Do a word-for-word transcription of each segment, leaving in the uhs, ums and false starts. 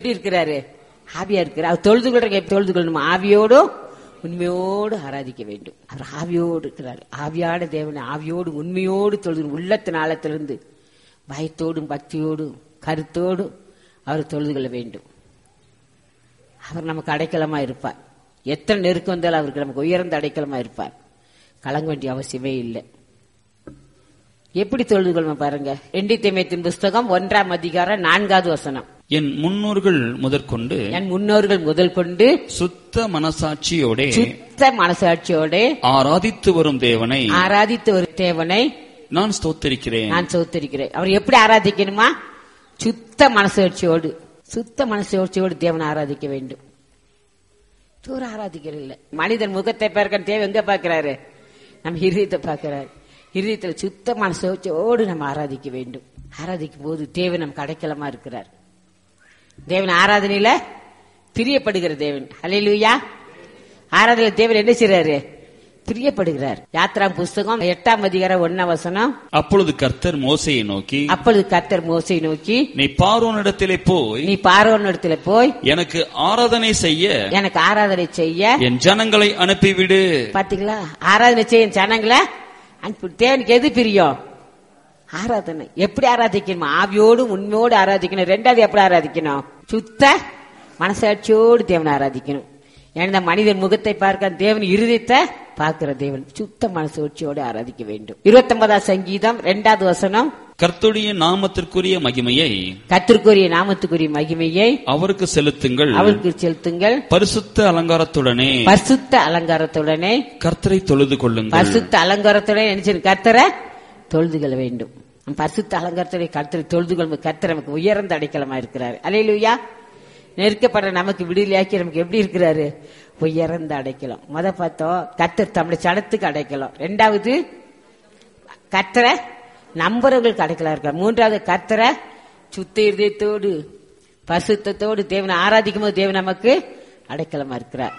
எப்படி இருக்கிறாரு? ஆவியா இருக்கிறார். அவர் தொழுது கொள்ற தொழுது கொள்ளணும். ஆவியோடும் உண்மையோடு ஆராதிக்க வேண்டும். அவர் ஆவியோடு இருக்கிறார். ஆவியான தேவனை ஆவியோடு உண்மையோடு தொழுது, உள்ளத்தின் ஆழத்திலிருந்து பயத்தோடும் பக்தியோடும் கருத்தோடும் அவர் தொழுது கொள்ள வேண்டும். அவர் நமக்கு அடைக்கலமா இருப்பார். எத்தனை நெருக்கம் வந்தாலும் அவருக்கு நமக்கு உயர்ந்த அடைக்கலமா இருப்பார். கலங்க வேண்டிய அவசியமே இல்லை. எப்படி தொழுது கொள்ளும் பாருங்க. ரெண்டு தீமோத்தேயுவின் புஸ்தகம் ஒன்றாம் அதிகாரம் நான்காவது வசனம். என் முன்னோர்கள் முதற்கொண்டு என் முன்னோர்கள் முதல் கொண்டு சுத்த மனசாட்சியோட சுத்த மனசாட்சியோட ஆராதித்து வரும் தேவனை ஆராதித்து வரும் தேவனை நான் ஸ்தோத்தரிக்கிறேன் நான் ஸ்தோத்தரிக்கிறேன். அவர் எப்படி ஆராதிக்கணுமா? சுத்த மனசாட்சியோடு. சுத்த மனசாட்சியோடு தேவனை ஆராதிக்க வேண்டும். தூர ஆராதிக்கிறது இல்ல. மனிதன் முகத்தை பார்க்க தேவன் எங்க பாக்கிறாரு? நம்ம இருதயத்தை பாக்கிறாரு. இருதயத்துல சுத்த மனசாட்சியோடு நம்ம ஆராதிக்க வேண்டும். ஆராதிக்கும் போது தேவன் நமக்கு அடைக்கலமா இருக்கிறார். தேவன் ஆராதனையில பிரியப்படுகிற தேவன். ஹல்லேலூயா. ஆராதனை தேவன் என்ன செய்றாரு? பிரியப்படுகிறார். யாத்ரா புஸ்தகம் எட்டாம் அதிகாரம் ஒன்னாம் வசனம். அப்பொழுது கர்த்தர் மோசேயை நோக்கி அப்பொழுது கர்த்தர் மோசேயை நோக்கி நீ பார்வோனிடத்திலே போய் நீ பார்வோனிடத்திலே போய் எனக்கு ஆராதனை செய்ய எனக்கு ஆராதனை செய்ய என் ஜனங்களை அனுப்பிவிடு. பாத்தீங்களா? ஆராதனை செய்ய ஜனங்களை அனுப்பி. தேவனுக்கு எது பிரியம்? ஆராதனை. எப்படி ஆராதிக்கணும்? ஆவியோடு உண்மையோடு ஆராதிக்கணும். ரெண்டாவது எப்படி ஆராதிக்கணும்? சுத்த மனசாட்சியோடு தேவனை ஆராதிக்கணும். ஏன்னா மனிதன் முகத்தை பார்க்க தேவன் இருதயத்தை பார்க்கிற தேவன். சுத்த மனசாட்சியோடு ஆராதிக்க வேண்டும். இருபத்தி ஒன்பதாம் சங்கீதம் இரண்டாவது வசனம். கர்த்தருடைய நாமத்திற்குரிய மகிமையை கர்த்தருக்குரிய நாமத்துக்குரிய மகிமையை அவருக்கு செலுத்துங்கள் அவருக்கு செலுத்துங்கள். பரிசுத்த அலங்காரத்துடனே பரிசுத்த அலங்காரத்துடனே கர்த்தரை தொழுது கொள்ளுங்கள். பரிசுத்த அலங்காரத்துடனே நினைச்சு கர்த்தரை தொழுது கொள்ள வேண்டும். பரிசுத்த அலங்காரத்துடைய கர்த்தரை தொழுது கொள்ளும். கர்த்தர் நமக்கு உயர்ந்த அடைக்கலமா இருக்கிறார். அல்லேலூயா. நெருக்கப்படுற நமக்கு விடுதலையாக்கி நமக்கு எப்படி இருக்கிறாரு? உயர்ந்த அடைக்கலம். முத பார்த்தோம் கர்த்தர் தம்முடைய சடத்துக்கு அடைக்கலம். ரெண்டாவது கர்த்தரை நம்புறவங்களுக்கு அடைக்கலா இருக்கார். மூன்றாவது கர்த்தரை சுத்த இருதயத்தோடு பரிசுத்தத்தோடு தேவனை ஆராதிக்கும் போது தேவன் நமக்கு அடைக்கலமா இருக்கிறார்.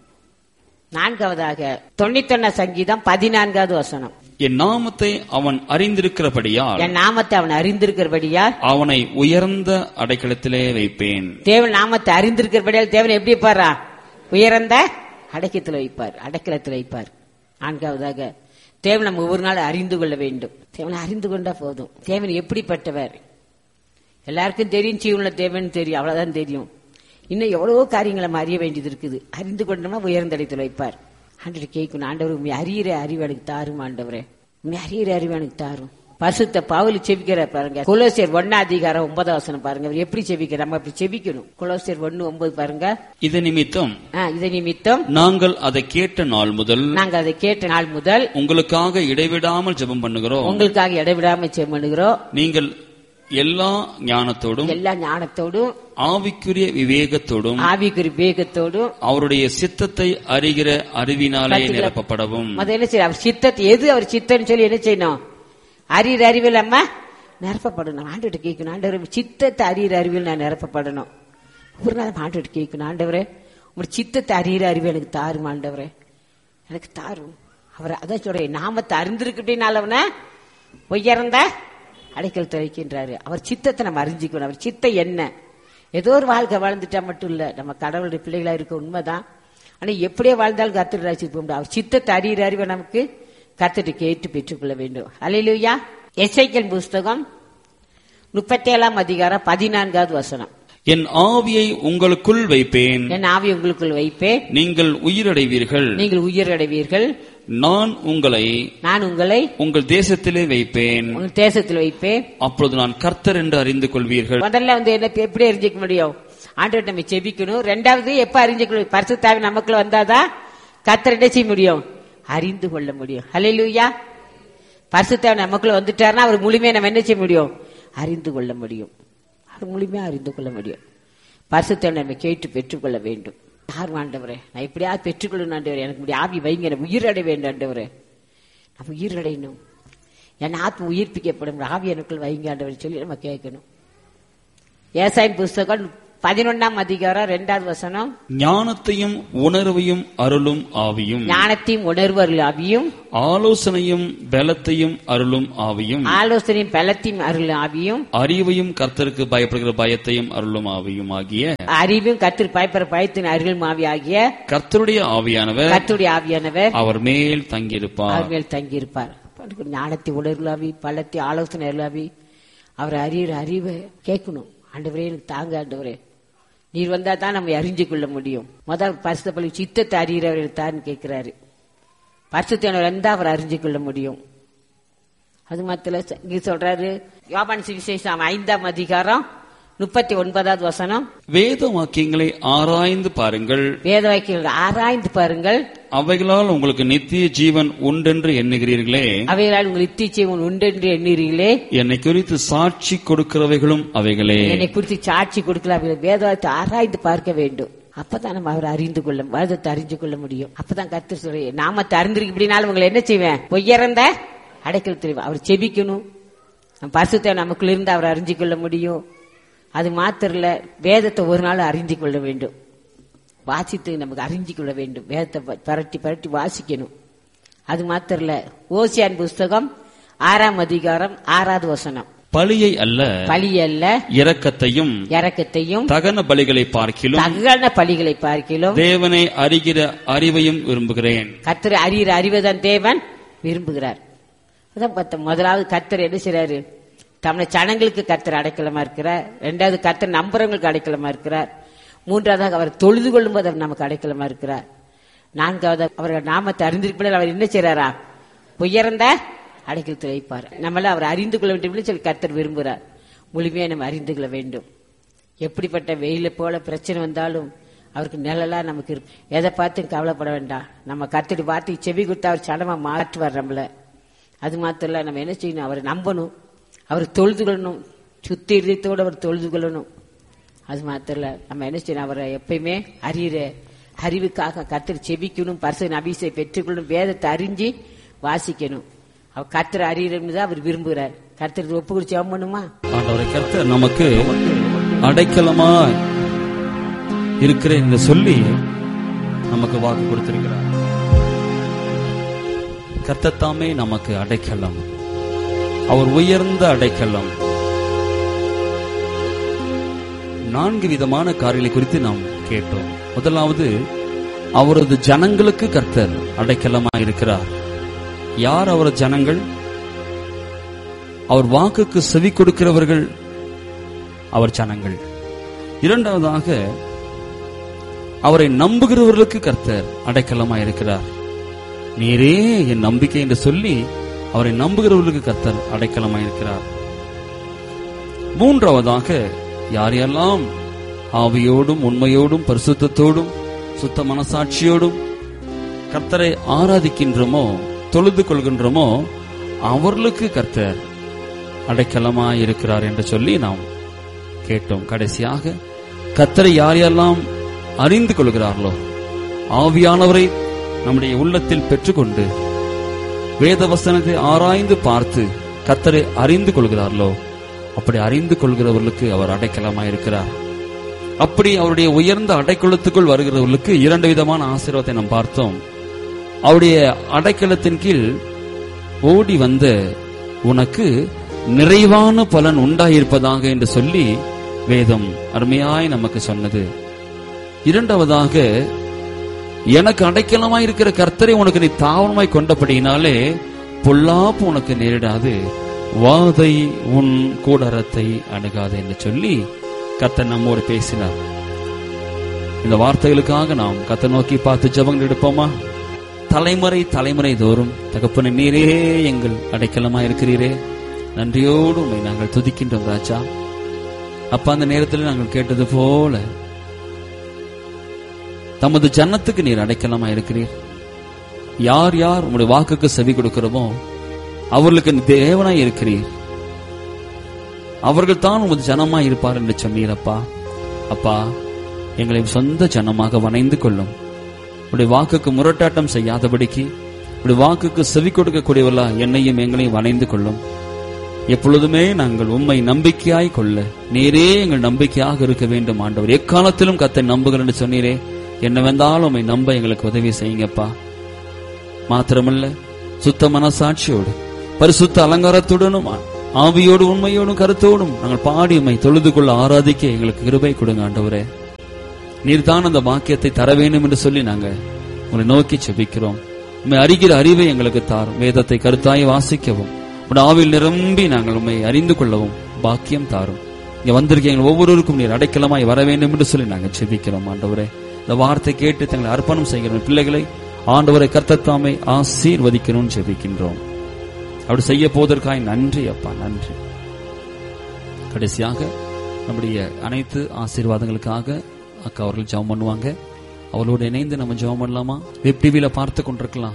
நான்காவதாக தொண்ணூத்தி ஒன்னா சங்கீதம் பதினான்காவது வசனம். என் நாமத்தை அவன் அறிந்திருக்கிறபடியால் என் நாமத்தை அவன் அறிந்திருக்கிறபடியால் அவனை உயர்ந்த அடைக்கலத்திலே வைப்பேன். தேவன் நாமத்தை அறிந்திருக்கிறபடியால் தேவன் எப்படி பாரா? உயர்ந்த அடைக்கத்தில் வைப்பார். அடைக்கலத்தில் வைப்பார். நான்காவதாக தேவன் நம்ம ஒவ்வொரு நாள் அறிந்து கொள்ள வேண்டும். தேவனை அறிந்து கொண்டா போதும். தேவன் எப்படிப்பட்டவர் எல்லாருக்கும் தெரியும். ஜீவனுள்ள தேவன் தெரியும், அவ்வளவுதான் தெரியும். இன்னும் எவ்வளவோ காரியங்களை நம்ம அறிய வேண்டியது இருக்குது. அறிந்து கொண்டோம்னா உயர்ந்த இடத்துல வைப்பார். ஆண்டவர் கேட்கணும், ஆண்டவர் உண்மை அறிகிற அறிவு எனக்கு தாரும். ஆண்டவரே உண்மை அறிகிற அறிவு எனக்கு தாரும். பரிசுத்த பவுல் செபிக்கிற பாருங்க. கொலோசியர் ஒன்னா அதிகாரம் ஒன்பதாம் வசனம் பாருங்க. அவர் எப்படி செபிக்கிற? நம்ம அப்படி செபிக்கணும். கொலோசியர் ஒன்னு ஒன்பது பாருங்க. இது நிமித்தம் இது நிமித்தம் நாங்கள் அதை கேட்ட நாள் முதல் நாங்கள் அதை கேட்ட நாள் முதல் உங்களுக்காக இடைவிடாமல் ஜெபம் பண்ணுகிறோம். உங்களுக்காக இடைவிடாமல் ஜெபம் பண்ணுகிறோம். நீங்கள் எல்லா ஞானத்தோடும் எல்லா ஞானத்தோடும் ஆவிக்குரிய விவேகத்தோடும் ஆவிக்குரிய விவேகத்தோடும் அவருடைய சித்தத்தை அறிகிற அறிவினாலே நிரப்பப்படவும். என்ன செய்ய? அவர் சித்தத்தை எது அவர் சித்தம் சொல்லி என்ன செய்யணும்? அறிகிற அறிவில் நம்ம நிரப்பப்படணும். ஆண்டவர்கிட்ட கேட்கணும், ஆண்டவர் சித்தத்தை அறிகிற அறிவில் நான் நிரப்பப்படணும். ஒரு நாள் ஆண்டவர்கிட்ட கேட்கணும், ஆண்டவரே உங்களுடைய சித்தத்தை அறிகிற அறிவு எனக்கு தாரும். ஆண்டவரே எனக்கு தாரும். அவர் அதான் சொல்ற நாமத்தை அறிந்திருக்கிட்டனால உயர்ந்த அடைக்கலத்தை வைக்கின்றாரு. அவர் சித்தத்தை நம்ம அறிஞ்சிக்கணும். அவர் சித்தம் என்ன? ஏதோ ஒரு வாழ்க்கை வாழ்ந்துட்டா மட்டும் இல்ல, நம்ம கடவுளுடைய பிள்ளைகளா இருக்க உண்மைதான். ஆனா எப்படியே வாழ்ந்தாலும் கர்த்தர் ராஜ்யத்துக்கு போக முடியாது. அவர் சித்தத்தை அறிகிற அறிவை நமக்கு கர்த்தரை கேட்டு பெற்றுக்கொள்ள வேண்டும். அல்லேலூயா. எசேக்கியேல் புஸ்தகம் முப்பத்தி ஏழாம் அதிகாரம் பதினான்காவது வசனம். என் ஆவியை உங்களுக்குள் வைப்பேன். என் ஆவியை உங்களுக்குள் வைப்பேன். நீங்கள் உயிரடைவீர்கள். நீங்கள் உயிரடைவீர்கள். நான் உங்களை நான் உங்களை உங்கள் தேசத்திலே வைப்பேன். உங்கள் தேசத்தில் வைப்பேன். அப்பொழுது நான் கர்த்தர் என்று அறிந்து கொள்வீர்கள். முதல்ல வந்து என்ன எப்படி அறிஞ்சிக்க முடியும்? ஆண்டவர்கிட்ட நம்ம செபிக்கணும். ரெண்டாவது எப்ப அறிஞ்சிக்கணும்? பரிசுத்த ஆவி நமக்குள்ள வந்தாதான் கர்த்தர் என்ன செய்ய முடியும்? அறிந்து கொள்ள முடியும். ஹல்லேலூயா. பரிசுத்த ஆவி நமக்குள்ள வந்துட்டாருன்னா அவர் முழுமையா நம்ம என்ன செய்ய முடியும்? அறிந்து கொள்ள முடியும். அவர் முழுமையா அறிந்து கொள்ள முடியும். பரிசுத்த ஆவி நம்ம கேட்டு பெற்றுக்கொள்ள வேண்டும். யார் ஆண்டவரே நான் இப்படியாவது பெற்றுக்கொள்ளணும் ஆண்டவரே, எனக்கு முடிய ஆவி வைங்க, எனக்கு உயிரடை வேண்டும் ஆண்டவரே, நம்ம உயிரடையணும், என் ஆத்ம உயிர்ப்பிக்கப்படும், ஆவி எனக்குள் வைங்க ஆண்டவரை சொல்லி நம்ம கேட்கணும். ஏசாயின் புஸ்தகம் பதினொன்னாம் அதிகாரம் இரண்டாவது வசனம். ஞானத்தையும் உணர்வையும் அருளும் ஆவியும், ஞானத்தையும் உணர்வு அருள் ஆவியும், ஆலோசனையும் பலத்தையும் அருளும் ஆவியும், ஆலோசனையும் பலத்தையும் அருள் ஆவியும், அறிவையும் கர்த்தருக்கு பயப்படுகிற பயத்தையும் அருளும் ஆவியும் ஆகிய, அறிவும் கர்த்தர் பயப்படுற பயத்தின் அருள் ஆவி ஆகிய கர்த்தருடைய ஆவியானவர் கர்த்தருடைய ஆவியானவர் அவர் மேல் தங்கியிருப்பார். அவர் மேல் தங்கியிருப்பார். ஞானத்தை உணர்வுலாவி, பலத்தை ஆலோசனை அருளாவி, அவர் அறிகிற அறிவை கேட்கணும். ஆண்டவரே எனக்கு தாங்க ஆண்டவரே, நீர் வந்தா தான் நம்ம அறிஞ்சு கொள்ள முடியும். முதல் பரிசுத்த பள்ளி சித்தத்தை அறிகிறவர் தான் கேட்கிறாரு. பரிசுத்தவர் வந்தா அவர் அறிஞ்சு கொள்ள முடியும். அது மாத்திர இங்க சொல்றாரு யோவான் சுவிசேஷம் ஐந்தாம் அதிகாரம் முப்பத்தி ஒன்பதாவது வசனம். வேத வாக்கியங்களை ஆராய்ந்து பாருங்கள், வேத வாக்கியங்களை ஆராய்ந்து பாருங்கள், அவைகளால் உங்களுக்கு நித்திய ஜீவன் உண்டென்று எண்ணுகிறீர்களே, அவைகளால் உங்களுக்கு நித்திய ஜீவன் உண்டென்று எண்ணுகிறீர்களே, என்னை குறித்து சாட்சி கொடுக்கிறவைகளும் அவைகளே. என்னை குறித்து சாட்சி கொடுக்கலாம். வேதத்தை ஆராய்ந்து பார்க்க வேண்டும். அப்பதான் நம்ம அவரை அறிந்து கொள்ள, வேதத்தை அறிந்து கொள்ள முடியும். அப்பதான் கர்த்தர் சொல்ற நாமத்தை அறிந்திருக்கு. இப்படினாலும் உங்களை என்ன செய்வேன், பொய்யறந்த அடைக்கல் தெரியும். அவர் செபிக்கணும். பரிசுத்த நமக்குள்ள இருந்து அவரை அறிஞ்சு கொள்ள முடியும். அது மாத்திரல, வேதத்தை ஒரு நாள் அறிந்து கொள்ள வேண்டும். வாசித்து நமக்கு அறிஞ்சு கொள்ள வேண்டும். வேதத்தை பரட்டி பரட்டி வாசிக்கணும். அது மாத்திரல, ஓசியான் புஸ்தகம் ஆறாம் அதிகாரம் ஆறாவது வசனம். பலியை அல்ல, பலி அல்ல, இரக்கத்தையும் இரக்கத்தையும் தகன பலிகளை பார்க்கிலும் தகன பலிகளை பார்க்கிலும் தேவனை அறிகிற அறிவையும் விரும்புகிறேன். கர்த்தரை அறிகிற அறிவைதான் தேவன் விரும்புகிறார். அதான் பார்த்தோம். முதலாவது கர்த்தர் என்ன செய்றாரு, தம்முடைய ஜனங்களுக்கு கர்த்தர் அடைக்கலமா இருக்கிறார். இரண்டாவது கர்த்தர் நம்புறவங்களுக்கு அடைக்கலமா இருக்கிறார். மூன்றாவதாக அவர் தொழுது கொள்ளும் போது அவர் நமக்கு அடைக்கலமா இருக்கிறார். நான்காவது அவர்கள் நாமத்தை அறிந்திருப்பதில் அவர் என்ன செய்யறாரா, உயர்ந்த அடைக்கலத்தில் வைப்பார். நம்மள அவர் அறிந்து கொள்ள வேண்டும் சொல்லி கர்த்தர் விரும்புகிறார். முழுமையா நம்ம அறிந்து கொள்ள வேண்டும். எப்படிப்பட்ட வெயில போல பிரச்சனை வந்தாலும் அவருக்கு நிழலா நமக்கு இருக்கு. எதை பார்த்து கவலைப்பட வேண்டாம். நம்ம கர்த்தருடைய வார்த்தைக்கு செவி கொடுத்து அவர் சடமா மாற்றுவார் நம்மள. அது மாத்திரம் இல்ல, நம்ம என்ன செய்யணும், அவரை நம்பணும், அவர் தொழுது கொள்ளணும், சுத்தி இதயத்தோடு அவர் தொழுது கொள்ளணும். அது மாத்திரம் இல்ல, நம்ம என்ன செய்யணும், அவரை எப்பயுமே அறிகிற அறிவுக்காக கர்த்தர் செபிக்கணும், பரிசுத்த அபிஷேகத்தை பெற்றுக்கொள்ளணும், வேதத்தை அறிஞ்சு வாசிக்கணும். அவர் கர்த்தர் அறிகிறதா அவர் விரும்புகிறார். கர்த்தர் ஒப்பு குறிச்சு ஜெபம் பண்ணுமா. ஆண்டவரே, கர்த்தர் நமக்கு அடைக்கலமா இருக்கிறேன் என்று சொல்லி நமக்கு வாக்கு கொடுத்திருக்கிறார். கர்த்தர் தாமே நமக்கு அடைக்கலம், அவர் உயர்ந்த அடைக்கலம். நான்கு விதமான காரியங்களை குறித்து நாம் கேட்டோம். முதலாவது, அவரது ஜனங்களுக்கு கர்த்தர் அடைக்கலமா இருக்கிறார். யார் அவர் ஜனங்கள்? அவர் வாக்குக்கு செவி கொடுக்கிறவர்கள் அவர் ஜனங்கள். இரண்டாவதாக, அவரை நம்புகிறவர்களுக்கு கர்த்தர் அடைக்கலமா இருக்கிறார். நீரே என் நம்பிக்கை என்று சொல்லி அவரை நம்புகிறவர்களுக்கு கர்த்தர் அடைக்கலமா இருக்கிறார். மூன்றாவதாக, யாரெல்லாம் ஆவியோடும் உண்மையோடும் பரிசுத்தத்தோடும் சுத்த மனசாட்சியோடும் கர்த்தரை ஆராதிக்கின்றோமோ, தொழுது கொள்கின்றோமோ, அவர்களுக்கு கர்த்தர் அடைக்கலமா இருக்கிறார் என்று சொல்லி நாம் கேட்டோம். கடைசியாக, கர்த்தரை யார் யாரெல்லாம் அறிந்து கொள்கிறார்களோ, ஆவியானவரை நம்முடைய உள்ளத்தில் பெற்றுக்கொண்டு வேத வசனத்தை ஆராய்ந்து பார்த்து கர்த்தரை அறிந்து கொள்கிறார்களோ, அப்படி அறிந்து கொள்கிறவர்களுக்கு அவர் அடைக்கலமாயிருக்கிறார். அப்படி அவருடைய உயர்ந்த அடைக்கலத்துக்குள் வருகிறவர்களுக்கு இரண்டு விதமான ஆசீர்வாதத்தை நாம் பார்த்தோம். அவருடைய அடைக்கலத்தின் கீழ் ஓடி வந்த உனக்கு நிறைவான பலன் உண்டாயிருப்பதாக என்று சொல்லி வேதம் அருமையாய் நமக்கு சொன்னது. இரண்டாவதாக, எனக்கு அடைக்கலமாய் இருக்கிற கர்த்தரை உனக்கு நீ தாவரமாய் கொண்டபடியினாலே பொல்லாப்பு உனக்கு நேரிடாது, வாதை உன் கூடாரத்தை அணுகாது என்று சொல்லி கர்த்தர் நம்மோடு பேசினார். இந்த வார்த்தைகளுக்காக நாம் கர்த்தர் நோக்கி பார்த்து ஜெபங்கள் எடுப்போமா? தலைமுறை தலைமுறை தோறும் தகப்பனே, நீரே எங்கள் அடைக்கலமா இருக்கிறீரே, நன்றியோடு உண்மை நாங்கள் துதிக்கின்றோம் ராஜா. அப்ப அந்த நேரத்தில் நாங்கள் கேட்டது போல தமது ஜன்னத்துக்கு நீர் அடைக்கலமா இருக்கிறீர். யார் யார் உங்களுடைய வாக்குக்கு செவி கொடுக்கிறோமோ அவர்களுக்கு தேவனாய் இருக்கிறீர். அவர்கள் தான் உமது ஜனமாய் இருப்பார் என்று சொன்னீரப்பா. அப்பா, எங்களை சொந்த ஜனமாக வணைந்து கொள்ளும். உடைய வாக்குக்கு முரட்டாட்டம் செய்யாதபடிக்கு உடைய வாக்குக்கு செவி கொடுக்கக்கூடியவர்களா என்னையும் எங்களையும் வணைந்து கொள்ளும். எப்பொழுதுமே நாங்கள் உம்மை நம்பிக்கையாய் கொள்ள நீரே எங்கள் நம்பிக்கையாக இருக்க வேண்டும் ஆண்டவர். எக்காலத்திலும் கத்தை நம்புகிறேன் என்று சொன்னீரே, என்ன வந்தாலும் உம்மை நம்ப எங்களுக்கு உதவி செய்யுங்கப்பா. மாத்திரமல்ல, சுத்த மனசாட்சியோடு பரிசுத்த அலங்காரத்துடனும் ஆவியோடு உண்மையோடும் கருத்தோடும் நாங்கள் பாடி உம்மை தொழுது கொள்ள ஆராதிக்க எங்களுக்கு கிருபை கொடுங்க ஆண்டவரே. நீர்தான் அந்த வாக்கியத்தை தர வேண்டும் என்று சொல்லி நாங்கள் உங்களை நோக்கி செபிக்கிறோம். உண்மை அறிகிற அறிவை எங்களுக்கு தாரும். வேதத்தை கருத்தாய் வாசிக்கவும் உடைய ஆவியில் நிரம்பி நாங்கள் உண்மை அறிந்து கொள்ளவும் பாக்கியம் தாரும். இங்க வந்திருக்க எங்கள் ஒவ்வொருவருக்கும் நீர் அடைக்கலமாய் வர வேண்டும் என்று சொல்லி நாங்கள் செபிக்கிறோம் ஆண்டவரே. இந்த வார்த்தை கேட்டு தங்களை அர்ப்பணம் செய்கிற பிள்ளைகளை ஆண்டவரை கர்த்தத்தாமே ஆசீர்வதிக்கணும்னு செபிக்கின்றோம். அப்படி செய்ய போவதற்காக நன்றி அப்பா, நன்றி. கடைசியாக நம்முடைய அனைத்து ஆசீர்வாதங்களுக்காக அக்கா அவர்கள் ஜெபம் பண்ணுவாங்க. அவளோடு இணைந்து நம்ம ஜெபம் பண்ணலாமா? வெப் டிவியில பார்த்து கொண்டிருக்கலாம்,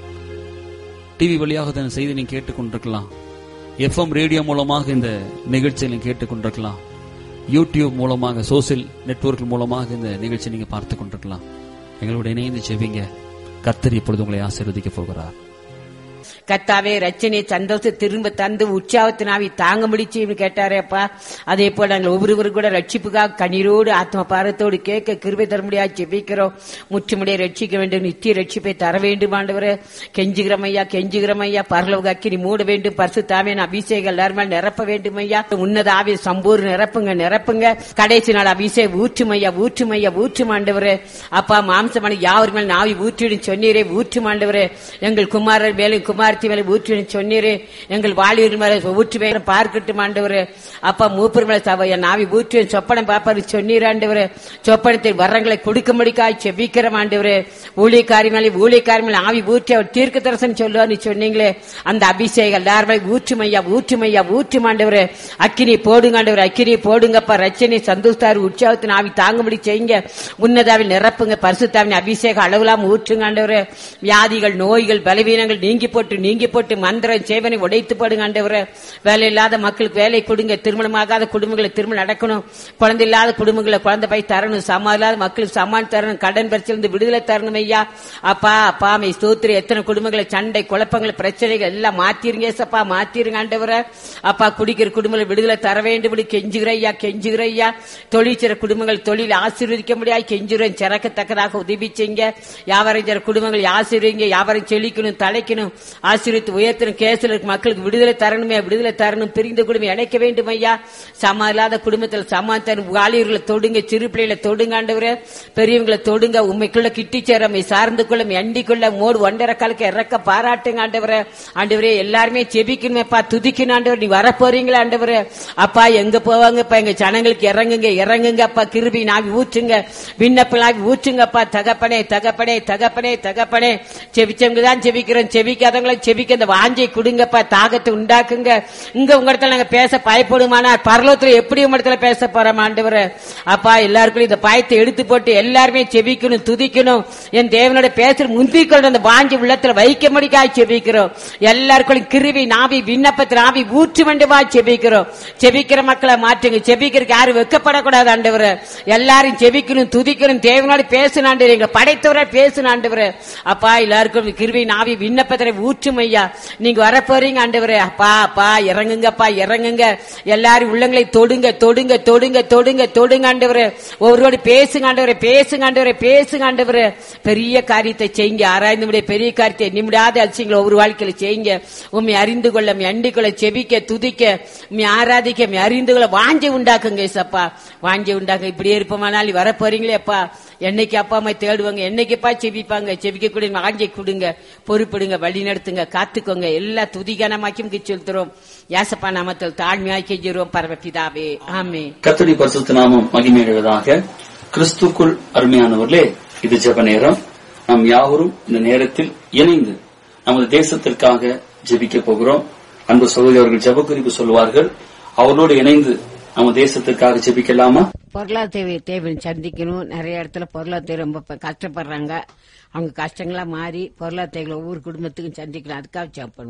டிவி வழியாக இதன் செய்தி நீங்க கேட்டுக் கொண்டிருக்கலாம், எஃப்எம் ரேடியோ மூலமாக இந்த நிகழ்ச்சியை நீங்க கேட்டுக் கொண்டிருக்கலாம், யூடியூப் மூலமாக சோசியல் நெட்வொர்க் மூலமாக இந்த நிகழ்ச்சியை நீங்க பார்த்து கொண்டிருக்கலாம். எங்களோட இணைந்து ஜெபிங்க. கர்த்தர் இப்பொழுது உங்களை ஆசீர்வதிக்க போகிறார். கர்த்தாவே, ரட்சனை சந்தோஷம் திரும்ப தந்து உற்சாகத்தினாவி தாங்க முடிச்சு கேட்டாரே அப்பா. அதே போல நாங்கள் ஒவ்வொருவரும் கூட ரட்சிப்புக்காக கண்ணீரோடு ஆத்ம பாரத்தோடு கேட்க கிருபை தர முடியாது ஜெபிக்கிறோம். முற்றுமுடிய ரட்சிக்க வேண்டும், நித்திய ரட்சிப்பை தர வேண்டும் ஆண்டவரே. கெஞ்சுகிறோம் ஐயா, கெஞ்சுகிறோம் ஐயா. பரலோக அக்கினி மூட வேண்டும், பரிசுத்தாவின் அபிஷேகம் எல்லாருமே நிரப்ப வேண்டும் ஐயா. உன்னத ஆவி சம்பூர்ண நிரப்புங்க, நிரப்புங்க. கடைசி நாள் அபிஷேகம் ஊற்றும் ஐயா, ஊற்றும் ஐயா, ஊற்றும் ஆண்டவரே. அப்பா, மாம்சமான யாவர் மேல் நாவி ஊற்றிடும் சொன்னீரே, ஊற்றும் ஆண்டவரே. எங்கள் குமாரர் மேலும் குமார் ஊற்றி சொன்னீரே, எங்கள் வாலிபர் மேல ஊற்றி பார்க்கட்டும் ஆண்டவரே. அப்பா, மூப்பர் மேல சபைய நாவி ஊற்றி சொப்பனம் பாப்பாரு சொன்னீர் ஆண்டவரே. சொப்பனத்தின் வரங்களை கொடுக்க முடிக்காய் செபிக்கிறோம் ஆண்டவரே. ஊழியக்காரி மேலே ஊழியக்காரி மேலே ஆவி ஊற்றி அவர் தீர்க்க தரிசனம் சொல்லுவார் சொன்னீங்களே, அந்த அபிஷேகம் எல்லாருமே ஊற்றுமையா, ஊற்றுமையா, ஊற்றும் ஆண்டவரே. அக்கினி போடுங்க ஆண்டவரே, அக்கினி போடுங்கப்பா. ரட்சனை சந்தோஷத்தார் உற்சாகத்தின் ஆவி தாங்கும்படி செய்யுங்க. உன்னதாவில் நிரப்புங்க, பரிசுத்தாவின் அபிஷேகம் அளவிலாம ஊற்றுங்க ஆண்டவரே. வியாதிகள், நோய்கள், பலவீனங்கள் நீங்கி போட்டு நீங்கி போட்டு மந்திரம் சேவனை உடைத்து போடுங்க ஆண்டவரே. வேலை இல்லாத மக்களுக்கு வேலை கொடுங்க, திருமணமாகாத குடும்பங்களை திருமணம் நடக்கணும், குழந்தை இல்லாத குடும்பங்களை குழந்தை போய் தரணும், சமான் இல்லாத மக்களுக்கு சமான் தரணும், கடன் பிரச்சனை விடுதலை தரணும் ஐயா. அப்பா அப்பா மை ஸ்தோத்திரம். எத்தனை குடும்பங்களை சண்டை குழப்பங்கள் பிரச்சனைகள் எல்லாம் மாத்திருங்க சப்பா, மாத்திருங்க ஆண்டவரே. அப்பா, குடிக்கிற குடும்பங்களை விடுதலை தர வேண்டும் கெஞ்சுகிற ஐயா, கெஞ்சுகிற ஐயா. தொழில் செய்ற குடும்பங்கள் தொழில் ஆசீர்வதிக்க முடியாது கெஞ்சுறேன், சிறக்கத்தக்கதாக உதவி செய்யுங்க. வியாபாரம் செய்ற குடும்பங்கள் ஆசீர்வதிங்க, வியாபாரம் செழிக்கணும், தலைக்கணும், ஆசீர்வித்து உயர்த்தணும். கேசில் இருக்க மக்களுக்கு விடுதலை தரணுமே, விடுதலை தரணும். பிரிந்த குடும்பம் இணைக்க வேண்டும் ஐயா. சமா இல்லாத குடும்பத்தில் சமாதானம். வாலிபர்களை தொடுங்க, சிறு பிள்ளைகளை தொடுங்க ஆண்டவரே. பெரியவங்களை தொடுங்க, உண்மைக்குள்ள கிட்டி சேரமை சார்ந்து கொள்ள அண்டிக்குள்ள மோடு ஒன்றரை காலுக்கு இறக்க பாராட்டுங்க ஆண்டவரே. ஆண்டவரே, எல்லாருமே செபிக்கணுமேப்பா, துதிக்கணும் ஆண்டவர். நீ வர போறீங்களா ஆண்டவரே? அப்பா, எங்க போவாங்கப்பா, எங்க ஜனங்களுக்கு இறங்குங்க, இறங்குங்க அப்பா. கிருபை நாவி ஊற்றுங்க, விண்ணப்பலாவி ஊற்றுங்கப்பா. தகப்பனே, தகப்பனே, தகப்பனே, தகப்பனே. செபிச்சவங்க தான் செபிக்கிறோம், செபிக்காதவங்களை செபிக்க அந்த வாஞ்சை கொடுங்கப்பா, தாகத்தை உண்டாக்குங்க. இங்க உங்க இடத்துல நாங்க பேச பயப்படுமானா பரலோகத்துல எப்படி உங்க இடத்துல பேச போறோம் ஆண்டவரே. அப்பா, எல்லாருக்கும் இந்த பயத்தை எடுத்து போட்டு எல்லாருமே செபிக்கணும், துதிக்கணும். என் தேவனோட பேசுற முந்திக்கொண்டு அந்த வாஞ்சி உள்ளத்துல வைக்க முடிக்காய் செபிக்கிறோம். எல்லாருக்கும் கிருபை நாவி விண்ணப்பத்தில் ஆவி ஊற்று வேண்டுமா செபிக்கிறோம். செபிக்கிற மக்களை மாற்றுங்க, செபிக்கிறதுக்கு யாரும் வெக்கப்படக்கூடாது ஆண்டவரே. எல்லாரும் செபிக்கணும், துதிக்கணும், தேவனோட பேசணும் ஆண்டவரே. எங்க படைத்தவரை பேசணும் ஆண்டவரே. அப்பா, எல்லாருக்கும் கிருபை நாவி விண்ணப்பத்தில் ஊற்றும் ஐயா. நீங்க வர போறீங்க ஆண்டவரே. அப்பா அப்பா இறங்குங்கப்பா, இறங்குங்க. எல்லாரும் உள்ளங்களை தொடுங்க, தொடுங்க, தொடுங்க, தொடுங்க, தொடுங்க ஆண்டவரே. ஒவ்வொருவரோடு பேசுங்க ஆண்டவரே, பேசுங்க ஆண்டவரே, பேசுங்க ஆண்டவரே. பெரிய காரியத்தை செய்யுங்க, ஆராய்ந்து முடிய பெரிய காரியத்தை நிமிடாத அதிசயங்களை ஒவ்வொரு வாழ்க்கையில செய்யுங்க. உண்மை அறிந்து கொள்ள, அண்டி கொள்ள, செபிக்க, துதிக்க, உண்மை ஆராதிக்க, அறிந்து கொள்ள வாஞ்சை உண்டாக்குங்க ஏசப்பா, வாஞ்சை உண்டாக்க. இப்படியே இருப்போமானால் வர போறீங்களே அப்பா. என்னைக்கு அப்பா அம்மா தேடுவாங்க, என்னைக்குப்பா செபிப்பாங்க. செபிக்க கூட வாஞ்சை கொடுங்க, பொறுப்பிடுங்க, வழி நடத்துங்க, காத்துக்கோங்க. எல்லா துதிகனமாக்கும் செலுத்துறோம். யாசப்பா நாமத்தில் தாழ்மையாய் கெஞ்சுறோம் பரமபிதாவே, ஆமென். கர்த்தருடைய பரிசுத்த நாமம் மகிமையடைவதாக. கிறிஸ்துக்குள் அருமையானவர்களே, இது ஜெப நேரம். நாம் யாவரும் இந்த நேரத்தில் இணைந்து நமது தேசத்திற்காக ஜெபிக்க போகிறோம். அன்பு சகோதரர்கள் ஜெப குறிப்பு சொல்வார்கள், அவர்களோடு இணைந்து நம்ம தேசத்திற்காக ஜெபிக்கலாமா? பொருளாதார தேவை சந்திக்கணும். நிறைய இடத்துல பொருளாதார ரொம்ப கஷ்டப்படுறாங்க. அவங்க கஷ்டங்களா மாறி பொருளாதார ஒவ்வொரு குடும்பத்துக்கும் சந்திக்கணும். அதுக்காக ஜெபம் பண்ணுவோம்.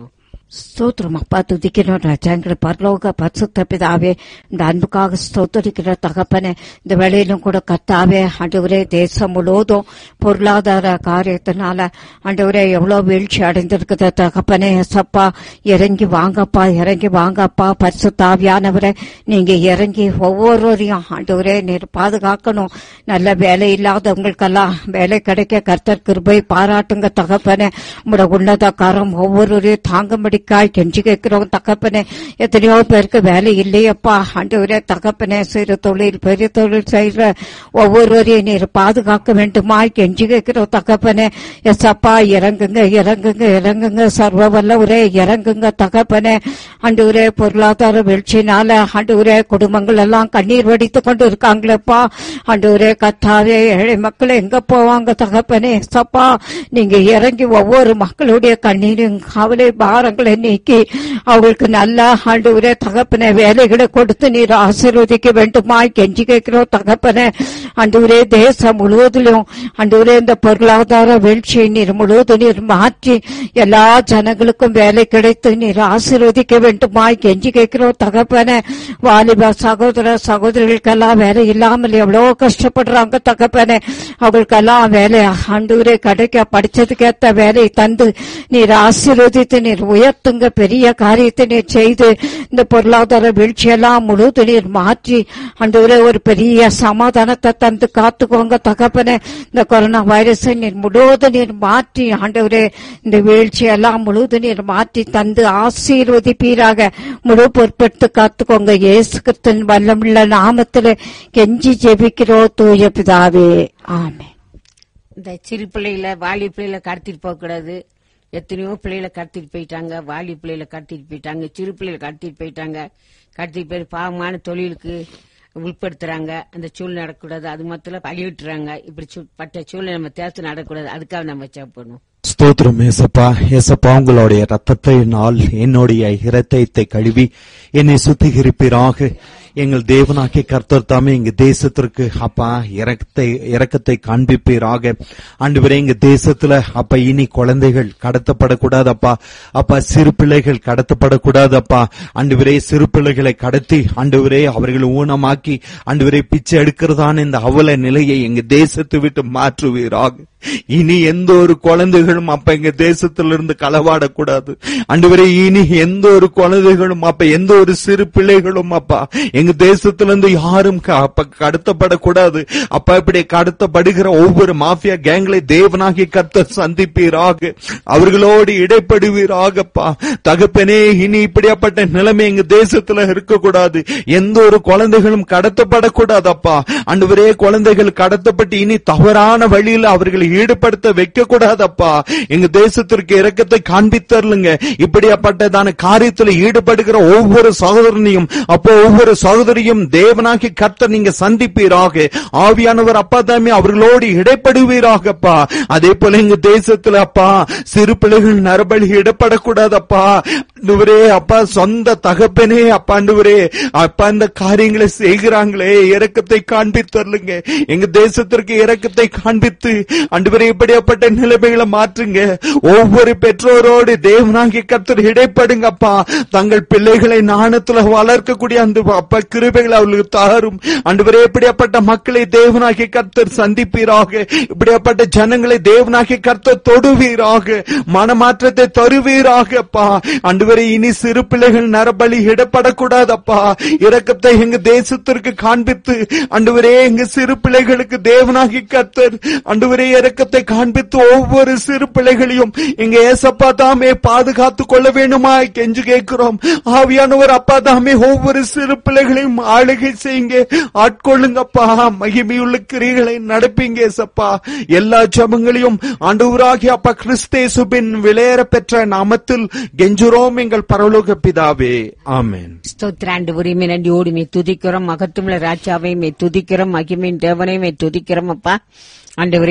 ஸ்தோத்திரம் அப்பா, துதிக்கிறோம் ராஜா. எங்களை பரலோக பரிசுத்த பிதாவே, இந்த அன்புக்காக ஸ்தோத்திரிக்கிற தகப்பனே, இந்த வேளையிலும் கூட கர்த்தாவே ஆண்டவரே, தேசம் முழுவதும் பொருளாதார காரியத்தினால ஆண்டவரே எவ்வளவு வீழ்ச்சி அடைந்திருக்குது தகப்பனே. எசப்பா இறங்கி வாங்கப்பா, இறங்கி வாங்கப்பா. பரிசுத்த ஆவியானவரே, நீங்க இறங்கி ஒவ்வொருவரையும் ஆண்டவரே நீர் பாதுகாக்கணும். நல்ல வேலை இல்லாதவங்களுக்கெல்லாம் வேலை கிடைக்க கர்த்தர் கிருபை பாராட்டுங்க தகப்பனே. உங்களோட உன்னத கரம் ஒவ்வொருவரையும் தாங்கும்படி கெஞ்சி கேட்கிறோம் தகப்பனே. எத்தனையோ பேருக்கு வேலை இல்லையப்பா ஆண்டவரே தகப்பனே. சிறு தொழில் பெரிய தொழில் செய்யற ஒவ்வொருவரையும் நீர் பாதுகாக்க வேண்டுமா கெஞ்சி கேட்கிறோம் தகப்பனே. எஸ்அப்பா இறங்குங்க, இறங்குங்க, இறங்குங்க. சர்வ வல்லவரே இறங்குங்க தகப்பனே. ஆண்டவரே பொருளாதார வீழ்ச்சினால ஆண்டவரே குடும்பங்கள் எல்லாம் கண்ணீர் வடித்துக் கொண்டு இருக்காங்களேப்பா ஆண்டவரே. கத்தாவே ஏழை மக்கள் எங்க போவாங்க தகப்பனே. எஸ்அப்பா நீங்க இறங்கி ஒவ்வொரு மக்களுடைய கண்ணீரும் கவலை பாரங்களை நீக்கி அவங்களுக்கு நல்ல ஆண்டவரே தகப்பனே வேலைகளை கொடுத்து நீர் ஆசீர்வதிக்க வேண்டுமா கெஞ்சி கேட்கிறோம் தகப்பனே. ஆண்டவரே தேசம் முழுவதிலும் ஆண்டவரே இந்த பொருளாதார வீழ்ச்சியை நீர் முழுவதும் நீர் மாற்றி எல்லா ஜனங்களுக்கும் வேலை கிடைத்து நீர் ஆசீர்வதிக்க வேண்டுமா கெஞ்சி கேட்கிறோம் தகப்பனே. வாலிப சகோதர சகோதரிகளுக்கெல்லாம் வேலை இல்லாமல் எவ்வளவு கஷ்டப்படுறாங்க தகப்பனே. அவங்களுக்கெல்லாம் வேலை ஆண்டவரே கிடைக்க படிச்சதுக்கேற்ற வேலை தந்து நீர் ஆசீர்வதித்து நீர் உயர்த்துங்க. பெரிய காரியத்தை நீர் செய்து இந்த பொருளாதார வீழ்ச்சியெல்லாம் முழுது நீர் மாற்றி ஆண்டவரே ஒரு பெரிய சமாதானத்தை தந்து காத்துக்கோங்க தகப்பனே. இந்த கொரோனா வைரஸை நீர் முழுவதும் நீர் மாற்றி ஆண்டவரே இந்த வீழ்ச்சியெல்லாம் முழுவதும் நீர் மாற்றி தந்து ஆசீர்வதிப்பீராக. முழு பொறுப்பெடுத்து காத்துக்கோங்க. இயேசு கிறிஸ்துவின் வல்லமுள்ள நாமத்திலே கெஞ்சி ஜெபிக்கிறோம் தூய பிதாவே, ஆமென். இந்த சிறு பிள்ளைகளை வாலி பிள்ளைகளை கடத்திட்டு போக கூடாது. எத்தனையோ பிள்ளைகளை கடத்திட்டு போயிட்டாங்க. வாலி பிள்ளைகளை கடத்திட்டு போயிட்டாங்க. சிறு பிள்ளைகளை கடத்திட்டு போயிட்டாங்க. கடத்திட்டு போய் பாவமான தொழிலுக்கு உட்படுத்துறாங்க. அந்த சூழ்நிலை நடக்கக்கூடாது. அது மொத்தம் பழிவிட்டுறாங்க. இப்படி பட்ட சூழ்நிலை நம்ம தேர்த்து நடக்கக்கூடாது. அதுக்காக நம்ம சாப்பிடணும். ஸ்தோத்திரம் ஏசப்பா. ஏசப்பா உங்களுடைய ரத்தத்தினால் என்னுடைய இரத்தத்தை கழுவி என்னை சுத்திகரிப்பீராக. எங்கள் தேவனாகிய கர்த்தர் தாமே எங்க தேசத்திற்கு அப்பா இரக்கத்தை இரக்கத்தை காண்பிப்பீராக. ஆண்டவரே எங்க தேசத்துல அப்பா இனி குழந்தைகள் கடத்தப்படக்கூடாதப்பா. அப்பா சிறு பிள்ளைகள் கடத்தப்படக்கூடாதப்பா. ஆண்டவரே சிறு பிள்ளைகளை கடத்தி ஆண்டவரே அவர்களை ஊனமாக்கி ஆண்டவரே பிச்சை எடுக்கிறதான இந்த அவல நிலையை எங்க தேசத்தை விட்டு மாற்றுவீராக. இனி எந்த ஒரு குழந்தைகளும் அப்ப எங்க தேசத்திலிருந்து களவாடக்கூடாது. ஆண்டவரே இனி எந்த ஒரு குழந்தைகளும் அப்ப எந்த ஒரு சிறு பிள்ளைகளும் அப்பா எங்க தேசத்திலிருந்து யாரும் அப்ப கடத்தப்படக்கூடாது. அப்ப இப்படி கடத்தப்படுகிற ஒவ்வொரு மாஃபியா கேங்களை தேவனாகிய கர்த்தர் சந்திப்பீராக. அவர்களோடு இடைப்படுவீராகப்பா. தகப்பனே இனி இப்படியாப்பட்ட நிலைமை எங்க தேசத்துல இருக்கக்கூடாது. எந்த ஒரு குழந்தைகளும் கடத்தப்படக்கூடாதப்பா. ஆண்டவரே குழந்தைகள் கடத்தப்பட்டு இனி தவறான வழியில் அவர்களை ஈடுபடுத்த வைக்க கூடாதப்பா. எங்க தேசத்திற்கு இரக்கத்தை காண்பித்தருளுங்க. இப்படியாப்பட்டதான காரியத்தில் ஈடுபடுகிற ஒவ்வொரு சகோதரனையும் அப்போ ஒவ்வொரு சகோதரியும் தேவனாகி கர்த்தர் நீங்க சந்திப்பீராக. ஆவியானவர் அப்பா தாமே அவர்களோடு இடைப்படுவீராகப்பா. அதே போல எங்க தேசத்துல அப்பா சிறு பிள்ளைகள் நரபலி இடப்படக்கூடாதப்பா. ஆண்டவரே அப்பா சொந்த தகப்பனே அப்பா ஆண்டவரே அப்பா இந்த காரியங்களை செய்கிறாங்களே இரக்கத்தை காண்பித்தருளுங்க. எங்க தேசத்திற்கு இரக்கத்தை காண்பித்து ஆண்டவரே இப்படியாப்பட்ட நிலைமைகளை மாற்றுங்க. ஒவ்வொரு பெற்றோரோடு தேவனாகிய கர்த்தர் இடைப்படுங்கப்பா. தங்கள் பிள்ளைகளை நாணத்துல வளர்க்கக்கூடிய அந்த அப்பா கிருபைகளை அவர்களுக்கு தாரும். ஆண்டவரே இப்படியாப்பட்ட மக்களை தேவனாகிய கர்த்தர் சந்திப்பீராக. இப்படியாப்பட்ட ஜனங்களை தேவனாகிய கர்த்தர் தொடுவீராக. மனமாற்றத்தை தருவீராகப்பா. ஆண்டவரே இனி சிறு பிள்ளைகள் நரபலி இடப்படக்கூடாதப்பா. இரக்கத்தை எங்க தேசத்திற்கு காண்பித்து ஆண்டவரே எங்க சிறு பிள்ளைகளுக்கு தேவனாகிய கர்த்தர் ஆண்டவரே இரக்கத்தை காண்பித்து ஒவ்வொரு சிறு பிள்ளைகளையும் எங்க ஏசப்பா தாமே பாதுகாத்துக் கொள்ள வேண்டுமா கெஞ்சு கேட்கிறோம். ஆவியானவர் அப்பா தாமே ஒவ்வொரு சிறு பிள்ளைகளையும் ஆளுகை செய்யுங்க, ஆட்கொள்ளுங்கப்பா. மகிமையுள்ள கிரியைகளை நடப்பீங்க ஏசப்பா. எல்லா ஜெபங்களையும் ஆண்டவராகிய அப்பா கிறிஸ்தேசுவின் விலையேற பெற்ற நாமத்தில் கெஞ்சுறோம் எங்கள் பரலோக பிதாவே, ஆமென். ஸ்தோத்திராண்டு உரிமை நன்றியோடு மே துதிக்கிறோம். மகத்துவ ராஜாவை மே துதிக்கிறோம். மகிமையின் தேவனை மே துதிக்கிறோம் அப்பா. ஆண்டவரே உம்மை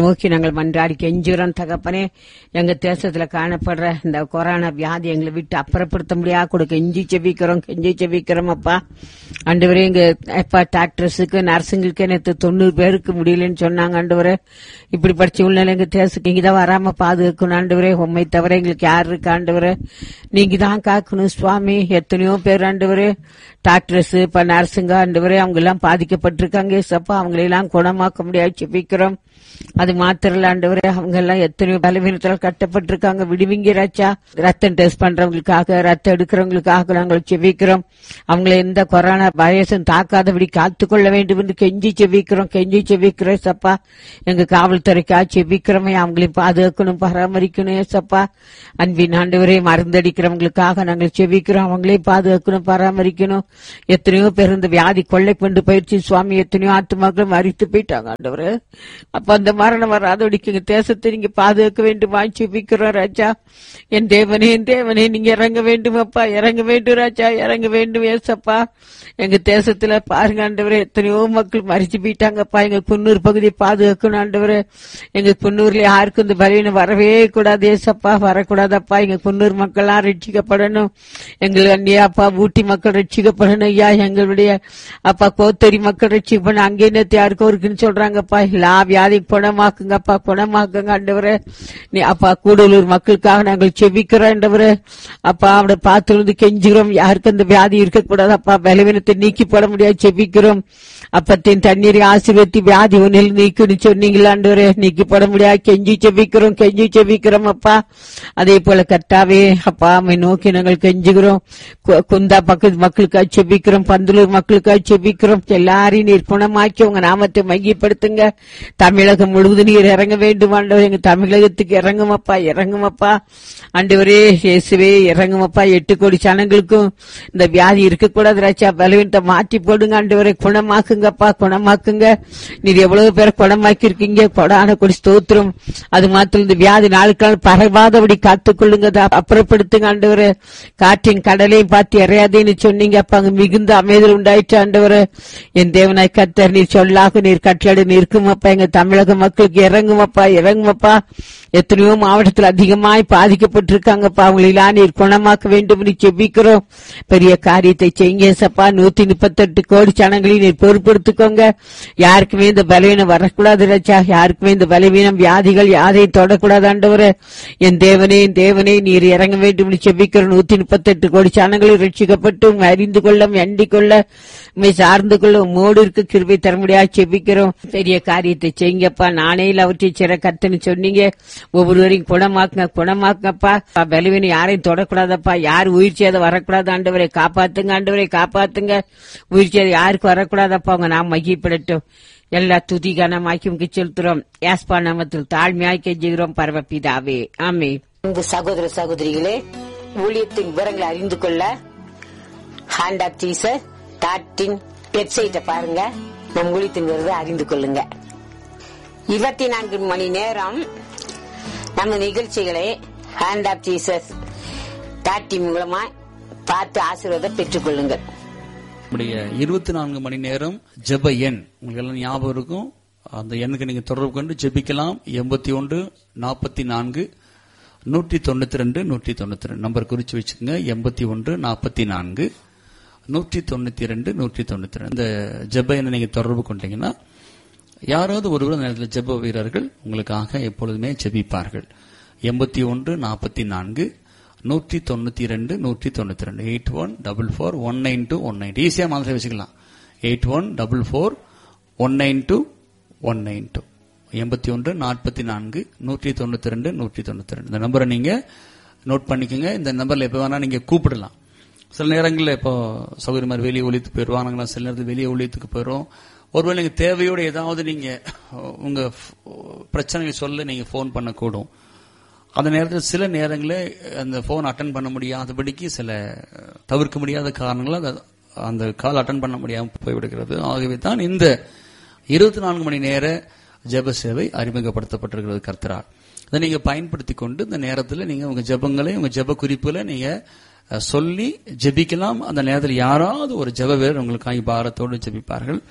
நோக்கி நாங்கள் மன்றாடி கெஞ்சுறோம் தகப்பனே. எங்க தேசத்துல காணப்படுற இந்த கொரோனா வியாதி எங்களை விட்டு அப்புறப்படுத்த முடியாது கூட கெஞ்சி செவிக்கிறோம் கெஞ்சி செவிக்கிறோம் அப்பா. ஆண்டவரே, எங்க அப்பா டாக்டர்ஸுக்கு நர்ஸுங்களுக்கு நேற்று தொண்ணூறு பேருக்கு முடியலன்னு சொன்னாங்க. ஆண்டவரே, இப்படி படிச்ச சூழ்நிலை எங்க தேசத்துக்கு இங்கதான் வராம பாதுகாக்கணும். ஆண்டவரே, உண்மை தவிர எங்களுக்கு யாரு இருக்கு ஆண்டவரே, நீங்க தான் காக்கணும் சுவாமி. எத்தனையோ பேர் ஆண்டவரே டாக்டர்ஸ் இப்ப நர்ஸுங்க ஆண்டவரே அவங்க எல்லாம் பாதிக்கப்பட்டிருக்காங்க. சப்பா அவங்களெல்லாம் குணமாக்க முடியாது செபிக்கிறோம். அது மாத்திரல ஆண்டவரே, அவங்க எல்லாம் எத்தனையோ பலவீனத்தால் கட்டப்பட்டிருக்காங்க. விடுவிங்க ராச்சா. ரத்தம் டெஸ்ட் பண்றவங்களுக்காக, ரத்தம் எடுக்கிறவங்களுக்காக நாங்கள் செபிக்கிறோம். அவங்களை எந்த கொரோனா வைரஸும் தாக்காதபடி காத்துக்கொள்ள வேண்டும் என்று கெஞ்சி செபிக்கிறோம் கெஞ்சி செபிக்கிறோம் சப்பா. எங்க காவல்துறைக்கா செபிக்கிறோமே, அவங்களையும் பாதுகாக்கணும் பராமரிக்கணும் சப்பா. அன்பின் ஆண்டவரே, மருந்தடிக்கிறவங்களுக்காக நாங்கள் செபிக்கிறோம். அவங்களையும் பாதுகாக்கணும் பராமரிக்கணும். எத்தனையோ பேர் இந்த வியாதி கொள்ளை கொண்டு பயிற்சி சுவாமி, எத்தனையோ ஆத்துமாக்களும் மறித்து போயிட்டாங்க ஆண்டவரே. அப்ப அந்த மரணம் வராதபடிக்கு எங்க தேசத்தை நீங்க பாதுகாக்க வேண்டும் செபிக்கிறோம் ராஜா. என் தேவனே என் தேவனே நீங்க இறங்க வேண்டும் அப்பா, இறங்க வேண்டும் ராஜா, இறங்க வேண்டும் ஏசப்பா. எங்க தேசத்துல பாருங்க ஆண்டவரே, எத்தனையோ மக்கள் மறிச்சு போயிட்டாங்கப்பா. எங்க குன்னூர் பகுதியை பாதுகாக்கணும் ஆண்டவரே. எங்க குன்னூர்ல யாருக்கும் இந்த பலவீனம் வரவே கூடாது ஏசப்பா, வரக்கூடாதப்பா. எங்க குன்னூர் மக்கள் எல்லாம் ரட்சிக்கப்படணும். எங்களுக்கு அண்ணியாப்பா ஊட்டி மக்கள் ரட்சிக்கப்படணும் ஐயா. எங்களுடைய அப்பா கோத்தரி மக்கள் ரட்சிக்கப்படணும். அங்கே நேத்து யாருக்கும் இருக்குன்னு சொல்றாங்கப்பா. எல்லா வியாதி குணமாக்குங்கப்பா, குணமாக்குங்க ஆண்டவரே. நீ அப்பா கூடலூர் மக்களுக்காக நாங்கள் செபிக்கிறோம் ஆண்டவரே. அப்பா அவனை பார்த்து கெஞ்சுகிறோம். யாருக்கு அந்த வியாதி இருக்கக்கூடாது அப்பா, பலவீனத்தை நீக்கி போட முடியாது செபிக்கிறோம். அப்பத்தின் தண்ணீரை ஆசீர்வதித்து வியாதி ஒன்னில் நீக்குன்னு சொன்னீங்களா ஆண்டவரே, நீக்கி போட முடியாது கெஞ்சி செபிக்கிறோம் கெஞ்சி செபிக்கிறோம் அப்பா. அதே போல கர்த்தாவே அப்பா அம்மை நோக்கி நாங்கள் கெஞ்சுகிறோம். குந்தா பக்கத்து மக்களுக்காக செபிக்கிறோம், பந்தலூர் மக்களுக்காக செபிக்கிறோம். எல்லாரையும் நீர் குணமாக்கி உங்க நாமத்தை மையப்படுத்துங்க. தமிழகம் முழுவதும் நீர் இறங்க வேண்டும் ஆண்டவர். எங்க தமிழகத்துக்கு இறங்குமப்பா இறங்குமப்பா ஆண்டவரே. இயேசுவே இறங்குமப்பா. எட்டு கோடி ஜனங்களுக்கும் இந்த வியாதி இருக்கக்கூடாது ராஜா. பலவீனத்தை மாற்றி போடுங்க ஆண்டவரை. குணமாக்குங்கப்பா, குணமாக்குங்க. நீர் எவ்வளவு பேரை குணமாக்கி இருக்கீங்க, கொடான கொடி ஸ்தோத்திரம். அது மாத்திரம் இந்த வியாதி நாளுக்கு நாள் பரவாதபடி காத்துக்கொள்ளுங்க, அப்புறப்படுத்துங்க ஆண்டவரை. காற்றின் கடலையும் பார்த்து இறையாதேன்னு சொன்னீங்க அப்ப அங்க மிகுந்த அமைதல் உண்டாயிற்று ஆண்டவரை. என் தேவனாய் கர்த்தர் நீர் சொல்லாக நீர் கட்டளை நிற்குமப்பா. எங்க தமிழக மக்களுக்கு இறங்குமப்பா இறங்குமப்பா. எத்தனையோ மாவட்டத்தில் அதிகமாய் பாதிக்கப்பட்டிருக்காங்கப்பா. அவங்களெல்லாம் நீர் குணமாக்க வேண்டும் என்று செபிக்கிறோம். பெரிய காரியத்தை செய்யுங்க சப்பா. நூத்தி முப்பத்தி எட்டு கோடி ஜனங்களையும் நீர் பொறுப்படுத்திக்கோங்க. யாருக்குமே இந்த பலவீனம் வரக்கூடாது ராஜா. யாருக்குமே இந்த பலவீனம் வியாதிகள் யாரையும் தொடக்கூடாது ஆண்டவரே. என் தேவனே என் தேவனே நீர் இறங்க வேண்டும் என்று செபிக்கிறோம். நூத்தி முப்பத்தி எட்டு கோடி ஜனங்களை ரட்சிக்கப்பட்டு அறிந்து கொள்ள எண்டிக் கொள்ள உண்மை சார்ந்து கொள்ள உம்மோடு இருக்க கிருபை தர முடியாது செபிக்கிறோம். பெரிய காரியத்தை செய்யுங்கப்பா. நானே அவற்றை சிற கத்துன்னு சொன்னீங்க. ஒவ்வொருவரையும் குணமாக்குங்க குணமாக்குங்கப்பா. பலவீனம் யாரையும் தொடக்கூடாதப்பா. யார் உயிர் சேதம் வரக்கூடாது ஆண்டவரை. காப்பாத்துங்க ஆண்டவரை காப்பாத்துங்க. உயிர் சேதம் யாருக்கு வரக்கூடாதப்பா. அவங்க நாம் மகிழ்ப்படட்டும். எல்லா துதி கனமாக்கி செலுத்துறோம். யாஸ்பா நாமத்தில் தாழ்மையாய் கெஞ்சுகிறோம் பரமபிதாவே, ஆமென். இந்த சகோதர சகோதரிகளே, ஊழியத்தின் விவரங்களை அறிந்து கொள்ள ஹேண்ட் ஆஃப் ஜீசஸ் டாட்டின் வெப்சைட்டை பாருங்க. நம் ஊழியத்தின் விவரத்தை அறிந்து கொள்ளுங்க. இருபத்தி நான்கு மணி நேரம் நம்ம நிகழ்ச்சிகளை ஹேண்ட் ஆஃப் ஜீசஸ் டாட்டின் மூலமா பார்த்து ஆசீர்வாதம் பெற்றுக் கொள்ளுங்கள். இருபத்தி நான்கு மணி நேரம் ஜெப எண் உங்களுக்கு எல்லாம் ஞாபகம் இருக்கும். அந்த எண்ணுக்கு நீங்க தொடர்பு கொண்டு ஜெபிக்கலாம். எண்பத்தி ஒன்று நாற்பத்தி நான்கு நூற்றி தொண்ணூத்தி ரெண்டு நூற்றி தொண்ணூத்தி ரெண்டு நம்பர் குறிச்சு வச்சுக்கோங்க. எண்பத்தி ஒன்று நாற்பத்தி நான்கு நூற்றி தொண்ணூத்தி ரெண்டு நூற்றி தொண்ணூத்தி ரெண்டு இந்த ஜெப எண்ணை நீங்க தொடர்பு கொண்டீங்கன்னா யாராவது ஒருவர் அந்த நேரத்தில் ஜெப வீரர்கள் உங்களுக்காக எப்பொழுதுமே ஜெபிப்பார்கள். எண்பத்தி ஒன்று நாற்பத்தி நான்கு நூற்றி தொண்ணூத்தி ரெண்டு நூற்றி தொண்ணூத்தி ரெண்டு eight one double four one nine two one nine ஈஸியா மாதிரி வச்சுக்கலாம். Eight one double four one nine two one nine two எண்பத்தி ஒன்று நாற்பத்தி நான்கு நூற்றி தொண்ணூத்தி ரெண்டு நூற்றி தொண்ணூத்தி ரெண்டு இந்த நம்பரை நீங்க நோட் பண்ணிக்கோங்க. இந்த நம்பர்ல எப்ப வேணா நீங்க கூப்பிடலாம். சில நேரங்களில் இப்போ சௌகரிய மாதிரி வெளியே ஒழித்துக்கு போயிடுவாங்களா, சில நேரத்தில் வெளியே ஒழித்துக்கு போயிடும். ஒருவேளை நீங்க தேவையோட ஏதாவது நீங்க உங்க பிரச்சனைகளை சொல்ல நீங்க போன் பண்ணக்கூடும். அந்த நேரத்தில் சில நேரங்களில் அந்த போன் அட்டன் பண்ண முடியாதபடிக்கு சில தவிர்க்க முடியாத காரணங்களால் அந்த கால் அட்டன் பண்ண முடியாமல் போய்விடுகிறது. ஆகவே தான் இந்த இருபத்தி நான்கு மணி நேர ஜெப சேவை அறிமுகப்படுத்தப்பட்டிருக்கிறது கர்த்தரால். அதை நீங்க பயன்படுத்தி கொண்டு இந்த நேரத்தில் நீங்க உங்க ஜெபங்களை உங்க ஜெப குறிப்புகளை நீங்க சொல்லி ஜெபிக்கலாம். அந்த நேரத்தில் யாராவது ஒரு ஜெப வீரர் உங்களுக்காக பாரத்தோடு ஜெபிப்பார்கள்.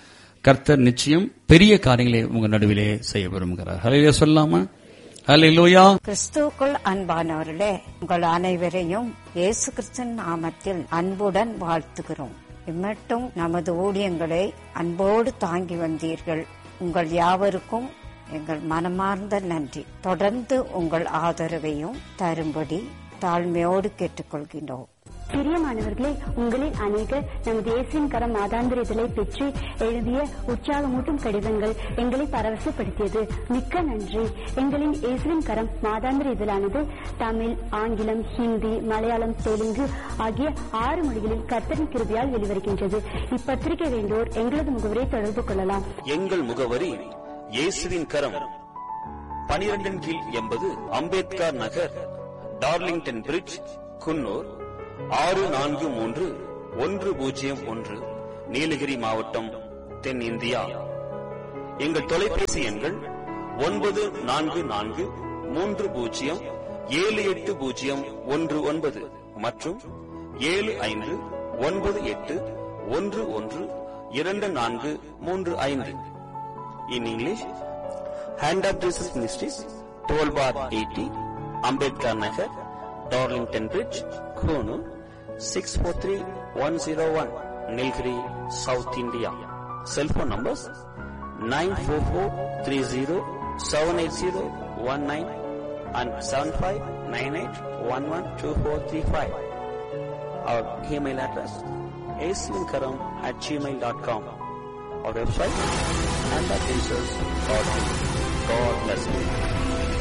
கர்த்தர் நிச்சயம் பெரிய காரியங்களை உங்க நடுவிலே செய்ய விரும்புகிறார். ஹல்லேலூயா சொல்லாமா? ஹல்லேலூயா. கிறிஸ்துவுக்குள் அன்பானவர்களே, உங்கள் அனைவரையும் இயேசு கிறிஸ்துவின் நாமத்தில் அன்புடன் வாழ்த்துகிறோம். இம்மட்டும் நமது ஊழியங்களை அன்போடு தாங்கி வந்தீர்கள். உங்கள் யாவருக்கும் எங்கள் மனமார்ந்த நன்றி. தொடர்ந்து உங்கள் ஆதரவையும் தரும்படி தாழ்மையோடு கேட்டுக்கொள்கின்றோம். பிரியமானவர்களே, உங்களில் அநேகர் நமது இயேசுவின் கரம் மாதாந்திர இதழை பெற்று எழுதிய உற்சாகமூட்டும் கடிதங்கள் எங்களை பரவசப்படுத்தியது. மிக்க நன்றி. எங்களின் இயேசுவின் கரம் மாதாந்திர இதழானது தமிழ், ஆங்கிலம், ஹிந்தி, மலையாளம், தெலுங்கு ஆகிய ஆறு மொழிகளில் கர்த்தரின் கிருபையால் வெளிவருகின்றது. இப்பத்திரிகை வேண்டோர் எங்களது முகவரை தொடர்பு கொள்ளலாம். எங்கள் முகவரி இயேசுவின் கரம், பனிரெண்டின் கீழ் எண்பது அம்பேத்கர் நகர், டார்லிங்டன் பிரிட்ஜ், குன்னூர் ஆறு நான்கு மூன்று ஒன்று பூஜ்ஜியம் ஒன்று, நீலகிரி மாவட்டம், தென்னிந்தியா. எங்கள் தொலைபேசி எண்கள் ஒன்பது நான்கு நான்கு மூன்று பூஜ்ஜியம் ஏழு எட்டு பூஜ்ஜியம் ஒன்று ஒன்பது மற்றும் ஏழு ஐந்து ஒன்பது எட்டு ஒன்று ஒன்று இரண்டு நான்கு மூன்று ஐந்து. In English, Hand of Jesus Ministries, twelve bar eighty, Ambedkar Nagar, Darlington Bridge, Konoor, six four three one zero one, Nilgiri, South India. Cell phone numbers nine four four three zero seven eight zero one nine and seven five nine eight one one two four three five. Our email address aislinkaram at gmail dot com. Our website and the Jesus dot in. God bless you.